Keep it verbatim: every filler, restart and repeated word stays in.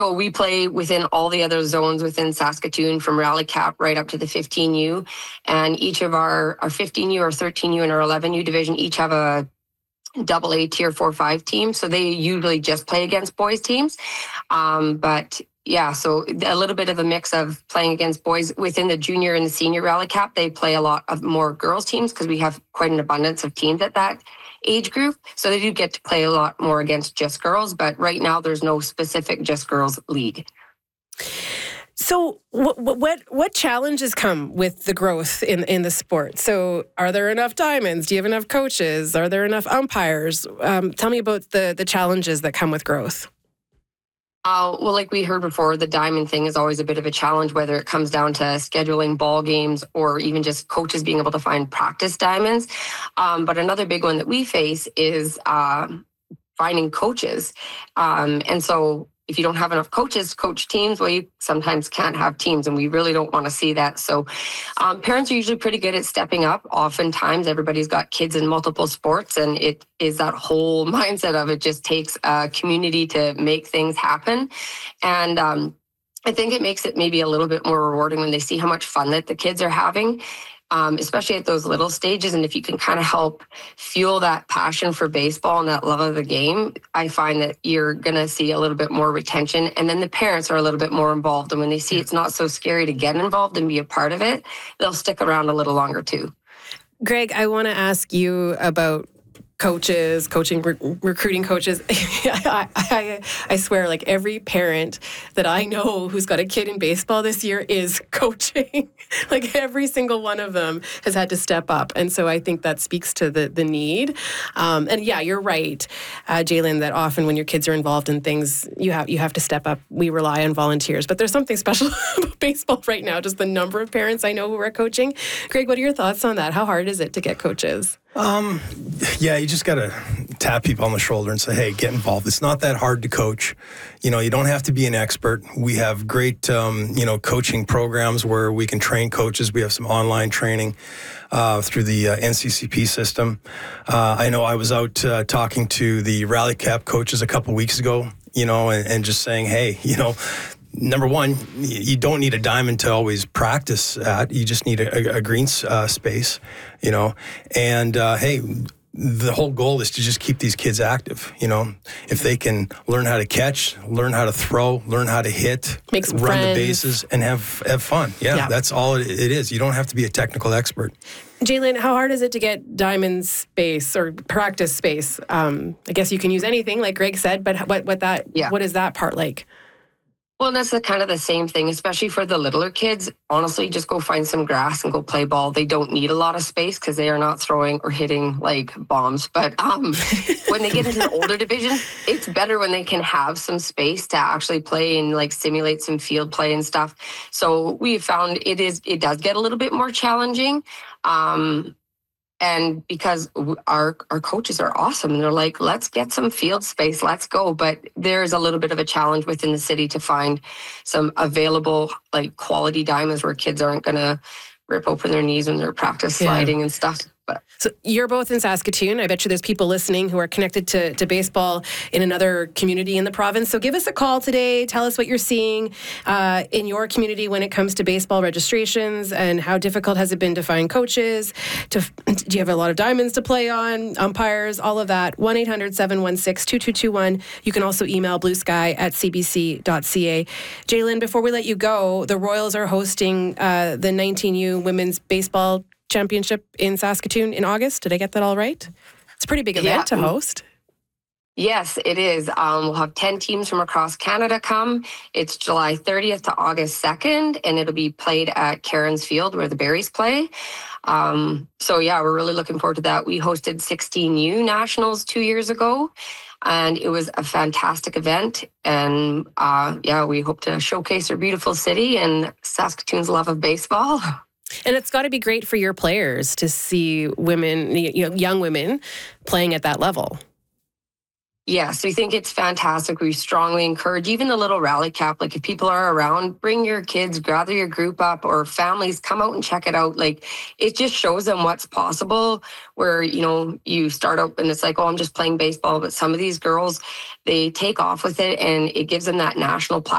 So we play within all the other zones within Saskatoon, from Rally Cap right up to the fifteen U. And each of our, our fifteen U, our thirteen U, and our eleven U division each have a double A tier four five team. So they usually just play against boys teams. Um, but yeah, so a little bit of a mix of playing against boys within the junior and the senior Rally Cap. They play a lot of more girls teams because we have quite an abundance of teams at that age group. So they do get to play a lot more against just girls. But right now there's no specific just girls league. So what what what challenges come with the growth in, in the sport? So are there enough diamonds? Do you have enough coaches? Are there enough umpires? Um, tell me about the, the challenges that come with growth. Uh, well, like we heard before, the diamond thing is always a bit of a challenge, whether it comes down to scheduling ball games or even just coaches being able to find practice diamonds. Um, but another big one that we face is uh, finding coaches. Um, and so if you don't have enough coaches to coach teams, well, you sometimes can't have teams, and we really don't want to see that. So um, parents are usually pretty good at stepping up. Oftentimes, everybody's got kids in multiple sports, and it is that whole mindset of it just takes a community to make things happen. And um, I think it makes it maybe a little bit more rewarding when they see how much fun that the kids are having. Um, especially at those little stages. And if you can kind of help fuel that passion for baseball and that love of the game, I find that you're going to see a little bit more retention. And then the parents are a little bit more involved. And when they see it's not so scary to get involved and be a part of it, they'll stick around a little longer too. Greg, I want to ask you about coaches, coaching, re- recruiting coaches. I, I, I swear, like every parent that I know who's got a kid in baseball this year is coaching. Like every single one of them has had to step up. And so I think that speaks to the, the need. Um, and yeah, you're right, uh, Jaylin, that often when your kids are involved in things, you have, you have to step up. We rely on volunteers, but there's something special about baseball right now, just the number of parents I know who are coaching. Greg, what are your thoughts on that? How hard is it to get coaches? Um, yeah, you just got to tap people on the shoulder and say, hey, get involved. It's not that hard to coach. You know, you don't have to be an expert. We have great, um, you know, coaching programs where we can train coaches. We have some online training uh, through the uh, N C C P system. Uh, I know I was out uh, talking to the Rally Cap coaches a couple weeks ago, you know, and, and just saying, hey, you know, number one, you don't need a diamond to always practice at. You just need a, a green uh, space, you know. And, uh, hey, the whole goal is to just keep these kids active, you know. If they can learn how to catch, learn how to throw, learn how to hit, make some run friends. the bases, and have, have fun. Yeah, yeah, that's all it, it is. You don't have to be a technical expert. Jaylin, how hard is it to get diamond space or practice space? Um, I guess you can use anything, like Greg said, but what, what, that, yeah. what is that part like? Well, that's the kind of the same thing, especially for the littler kids. Honestly, just go find some grass and go play ball. They don't need a lot of space because they are not throwing or hitting like bombs. But um, when they get into the older division, it's better when they can have some space to actually play and like simulate some field play and stuff. So we found it is it does get a little bit more challenging. Um, And because our our coaches are awesome, and they're like, let's get some field space, let's go. But there's a little bit of a challenge within the city to find some available, like quality diamonds where kids aren't going to rip open their knees when they're practice sliding yeah. and stuff. But so you're both in Saskatoon. I bet you there's people listening who are connected to, to baseball in another community in the province. So give us a call today. Tell us what you're seeing uh, in your community when it comes to baseball registrations, and how difficult has it been to find coaches? To, do you have a lot of diamonds to play on, umpires, all of that? one eight hundred seven one six two two two one. You can also email bluesky at c b c dot c a. Jaylin, before we let you go, the Royals are hosting uh, the nineteen U Women's Baseball Championship in Saskatoon in August. Did I get that all right? It's a pretty big event yeah. to host. Yes, it is. Um, we'll have ten teams from across Canada come. It's July thirtieth to August second, and it'll be played at Cairns Field where the Berries play. Um, so yeah, we're really looking forward to that. We hosted sixteen U Nationals two years ago, and it was a fantastic event. And uh, yeah, we hope to showcase our beautiful city and Saskatoon's love of baseball. And it's got to be great for your players to see women, you know, young women playing at that level. Yes, we think it's fantastic. We strongly encourage even the little Rally Cap. Like if people are around, bring your kids, gather your group up, or families, come out and check it out. Like it just shows them what's possible, where, you know, you start out and it's like, oh, I'm just playing baseball. But some of these girls, they take off with it, and it gives them that national platform